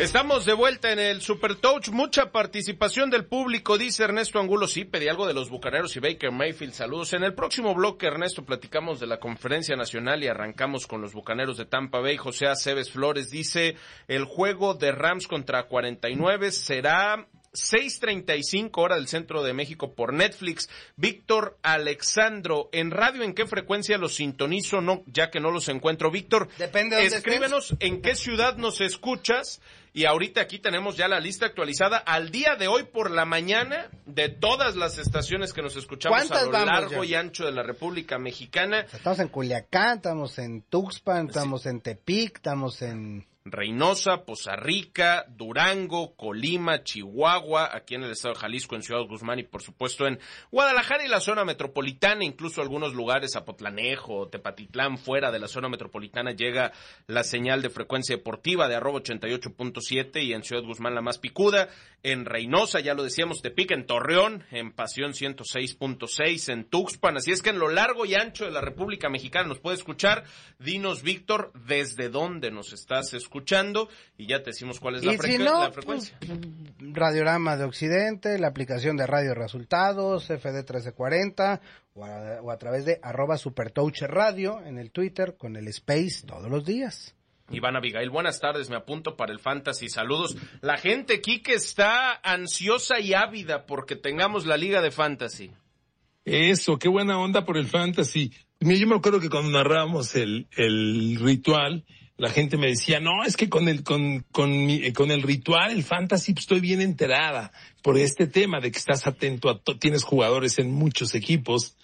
Estamos de vuelta en el Super Touch, mucha participación del público, dice Ernesto Angulo. Sí, pedí algo de los Bucaneros y Baker Mayfield, saludos. En el próximo bloque, Ernesto, platicamos de la Conferencia Nacional y arrancamos con los Bucaneros de Tampa Bay. José Aceves Flores dice, el juego de Rams contra 49 será 6:35 hora del centro de México por Netflix. Víctor Alexandro, en radio, ¿en qué frecuencia los sintonizo? No, ya que no los encuentro. Víctor, depende de dónde escríbenos en qué ciudad nos escuchas. Y ahorita aquí tenemos ya la lista actualizada al día de hoy por la mañana de todas las estaciones que nos escuchamos a lo largo y ancho de la República Mexicana. Estamos en Culiacán, estamos en Tuxpan, estamos en Tepic, estamos en Reynosa, Poza Rica, Durango, Colima, Chihuahua, aquí en el estado de Jalisco, en Ciudad Guzmán y por supuesto en Guadalajara y la zona metropolitana, incluso algunos lugares, Zapotlanejo, Tepatitlán, fuera de la zona metropolitana llega la señal de frecuencia deportiva de @88.7 y en Ciudad Guzmán la más picuda, en Reynosa, ya lo decíamos, Tepic, en Torreón, en Pasión 106.6, en Tuxpan, así es que en lo largo y ancho de la República Mexicana nos puede escuchar. Dinos, Víctor, desde dónde nos estás escuchando y ya te decimos cuál es la frecuencia. Pues, Radiorama de Occidente, la aplicación de Radio Resultados, FD 1340 o a través de @Supertouch Radio en el Twitter con el Space todos los días. Iván Abigail, buenas tardes, me apunto para el Fantasy, saludos. La gente aquí que está ansiosa y ávida porque tengamos la Liga de Fantasy. Eso, qué buena onda por el Fantasy. Mira, yo me acuerdo que cuando narrábamos el ritual, la gente me decía, no, es que con el ritual, el Fantasy, pues estoy bien enterada por este tema de que estás atento tienes jugadores en muchos equipos,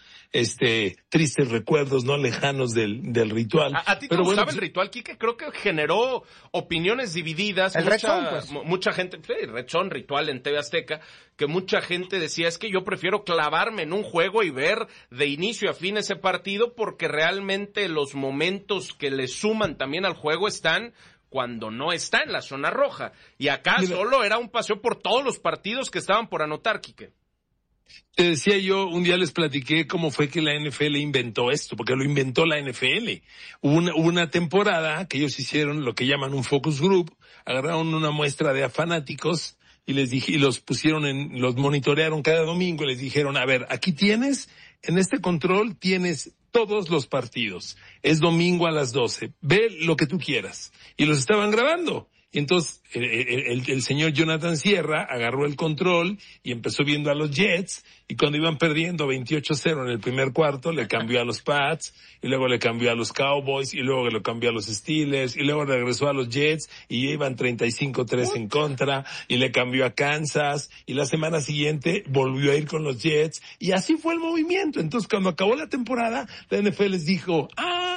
tristes recuerdos no lejanos del ritual. ¿A ti te gustaba el ritual, Quique? Creo que generó opiniones divididas. Mucha gente, Red Zone, ritual en TV Azteca, que mucha gente decía, es que yo prefiero clavarme en un juego y ver de inicio a fin ese partido porque realmente los momentos que le suman también al juego están cuando no está en la zona roja. Y acá solo era un paseo por todos los partidos que estaban por anotar, Quique. Te decía yo, un día les platiqué cómo fue que la NFL inventó esto, porque lo inventó la NFL. Hubo una temporada que ellos hicieron lo que llaman un focus group, agarraron una muestra de fanáticos y los monitorearon cada domingo y les dijeron, a ver, aquí tienes, en este control tienes todos los partidos. Es domingo a las 12. Ve lo que tú quieras. Y los estaban grabando. Y entonces el señor Jonathan Sierra agarró el control y empezó viendo a los Jets y cuando iban perdiendo 28-0 en el primer cuarto le cambió a los Pats y luego le cambió a los Cowboys y luego le cambió a los Steelers y luego regresó a los Jets y iban 35-3 en contra y le cambió a Kansas y la semana siguiente volvió a ir con los Jets y así fue el movimiento. Entonces cuando acabó la temporada la NFL les dijo,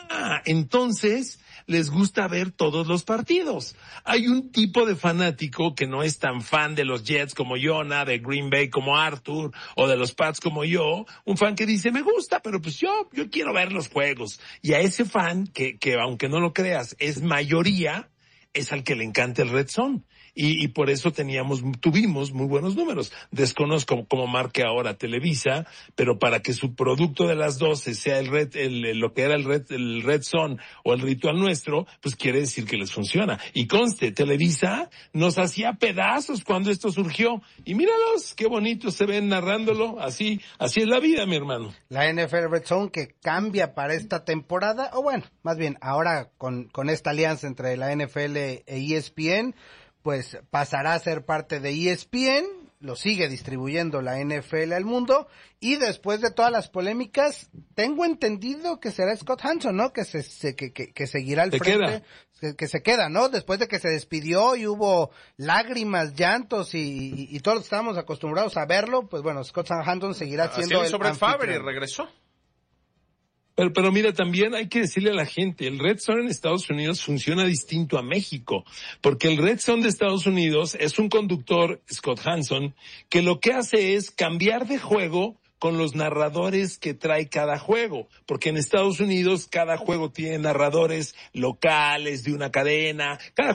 entonces les gusta ver todos los partidos. Hay un tipo de fanático que no es tan fan de los Jets como Jonah, de Green Bay como Arthur, o de los Pats como yo, un fan que dice, me gusta, pero pues yo quiero ver los juegos. Y a ese fan, que aunque no lo creas, es mayoría, es al que le encanta el Red Zone. Y por eso tuvimos muy buenos números. Desconozco cómo marque ahora Televisa, pero para que su producto de las 12 sea lo que era el Red Zone o el ritual nuestro, pues quiere decir que les funciona. Y conste, Televisa nos hacía pedazos cuando esto surgió. Y míralos, qué bonitos se ven narrándolo. Así es la vida, mi hermano. La NFL Red Zone que cambia para esta temporada, o bueno, más bien ahora con esta alianza entre la NFL e ESPN, pues pasará a ser parte de ESPN, lo sigue distribuyendo la NFL al mundo, y después de todas las polémicas, tengo entendido que será Scott Hanson, ¿no? Que seguirá al frente, que se queda, ¿no? Después de que se despidió y hubo lágrimas, llantos y todos estábamos acostumbrados a verlo, pues bueno, Scott Hanson seguirá siendo el Brett Favre y regresó. Pero mira, también hay que decirle a la gente, el Red Zone en Estados Unidos funciona distinto a México, porque el Red Zone de Estados Unidos es un conductor, Scott Hanson, que lo que hace es cambiar de juego con los narradores que trae cada juego, porque en Estados Unidos cada juego tiene narradores locales de una cadena, cada